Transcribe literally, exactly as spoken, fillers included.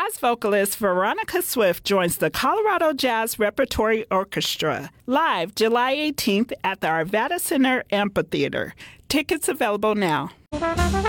Jazz vocalist Veronica Swift joins the Colorado Jazz Repertory Orchestra live July eighteenth at the Arvada Center Amphitheater. Tickets available now.